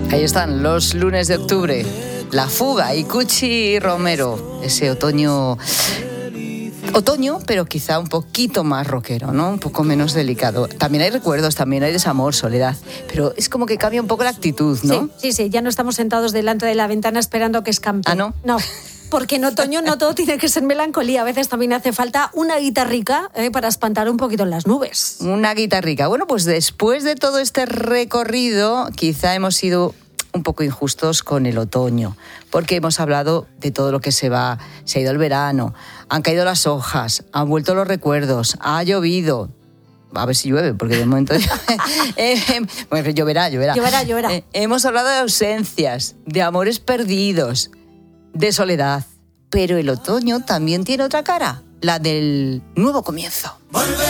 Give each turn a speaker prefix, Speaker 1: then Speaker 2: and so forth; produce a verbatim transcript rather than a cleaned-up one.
Speaker 1: Ahí están los lunes de octubre, La Fuga y Cuchi Romero, ese otoño, otoño, pero quizá un poquito más rockero, ¿no? Un poco menos delicado. También hay recuerdos, también hay desamor, soledad, pero es como que cambia un poco la actitud, ¿no?
Speaker 2: Sí, sí, sí, ya no estamos sentados delante de la ventana esperando que escampe.
Speaker 1: ¿Ah, no?
Speaker 2: No. Porque en otoño no todo tiene que ser melancolía, a veces también hace falta una guitarrica eh, para espantar un poquito las nubes.
Speaker 1: Una guitarrica. Bueno, pues después de todo este recorrido, quizá hemos sido un poco injustos con el otoño, porque hemos hablado de todo lo que se va, se ha ido el verano, han caído las hojas, han vuelto los recuerdos, ha llovido. A ver si llueve, porque de momento... eh, bueno, lloverá, lloverá.
Speaker 2: Lloverá, lloverá.
Speaker 1: Eh, hemos hablado de ausencias, de amores perdidos, de soledad, pero el otoño también tiene otra cara, la del nuevo comienzo.